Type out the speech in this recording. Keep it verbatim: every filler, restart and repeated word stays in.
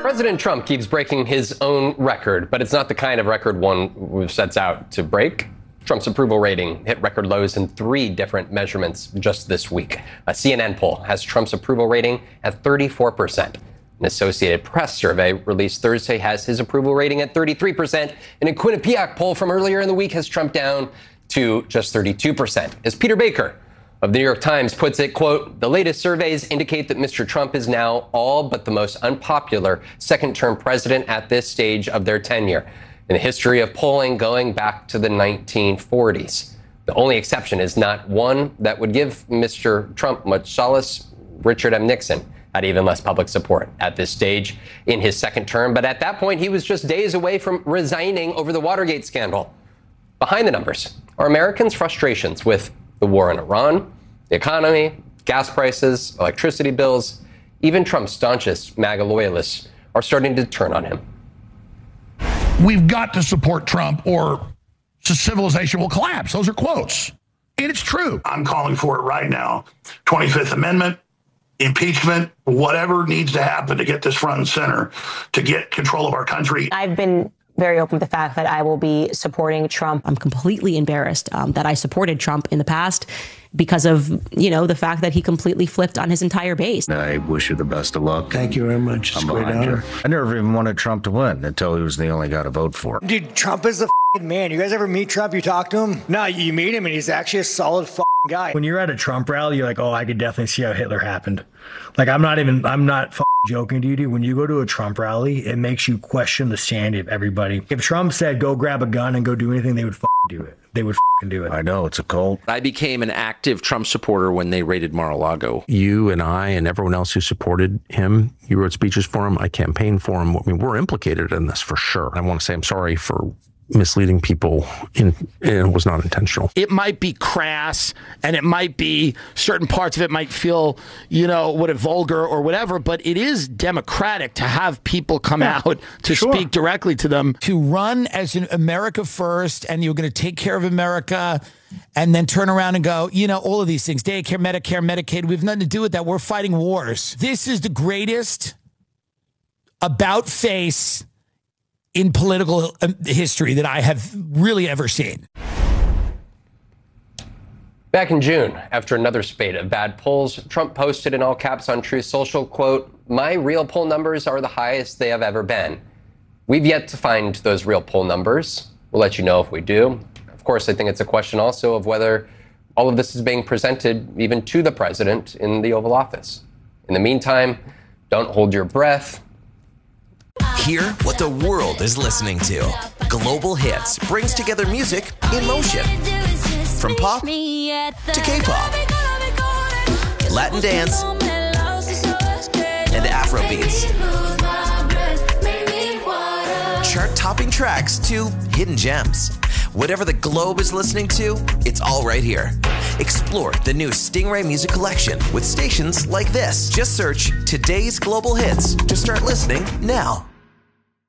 President Trump keeps breaking his own record, but it's not the kind of record one sets out to break. Trump's approval rating hit record lows in three different measurements just this week. A C N N poll has Trump's approval rating at thirty-four percent. An Associated Press survey released Thursday has his approval rating at thirty-three percent. And a Quinnipiac poll from earlier in the week has Trump down to just thirty-two percent. As Peter Baker of the New York Times puts it, quote, the latest surveys indicate that Mister Trump is now all but the most unpopular second-term president at this stage of their tenure in the history of polling going back to the nineteen forties. The only exception is not one that would give Mister Trump much solace. Richard M. Nixon had even less public support at this stage in his second term. But at that point, he was just days away from resigning over the Watergate scandal. Behind the numbers are Americans' frustrations with the war in Iran, the economy, gas prices, electricity bills. Even Trump's staunchest MAGA loyalists are starting to turn on him. We've got to support Trump or civilization will collapse. Those are quotes. And it's true. I'm calling for it right now. twenty-fifth Amendment, impeachment, whatever needs to happen to get this front and center, to get control of our country. I've been very open with the fact that I will be supporting Trump. I'm completely embarrassed um, that I supported Trump in the past because of, you know, the fact that he completely flipped on his entire base. I wish you the best of luck. Thank you very much. I'm behind you. I never even wanted Trump to win until he was the only guy to vote for. Dude, Trump is the f***ing man. You guys ever meet Trump? You talk to him? No, you meet him and he's actually a solid f***ing guy. When you're at a Trump rally, you're like, oh, I could definitely see how Hitler happened. Like, I'm not even, I'm not f***ing joking to you, dude. When you go to a Trump rally, it makes you question the sanity of everybody. If Trump said, go grab a gun and go do anything, they would f***ing do it. They would f***ing do it. I know, it's a cult. I became an active Trump supporter when they raided Mar-a-Lago. You and I and everyone else who supported him, you wrote speeches for him, I campaigned for him. I mean, we're implicated in this for sure. I want to say I'm sorry for misleading people, in, and it was not intentional. It might be crass, and it might be, certain parts of it might feel, you know, what, vulgar or whatever, but it is democratic to have people come yeah, out to sure. speak directly to them. To run as an America first, and you're going to take care of America, and then turn around and go, you know, all of these things, daycare, Medicare, Medicaid, we have nothing to do with that. We're fighting wars. This is the greatest about face in political history that I have really ever seen. Back in June, after another spate of bad polls, Trump posted in all caps on Truth Social, quote, my real poll numbers are the highest they have ever been. We've yet to find those real poll numbers. We'll let you know if we do. Of course, I think it's a question also of whether all of this is being presented even to the president in the Oval Office. In the meantime, don't hold your breath. Hear what the world is listening to. Global Hits brings together music in motion. From pop to K-pop, Latin dance, and Afro beats. Chart-topping tracks to hidden gems. Whatever the globe is listening to, it's all right here. Explore the new Stingray Music Collection with stations like this. Just search Today's Global Hits to start listening now.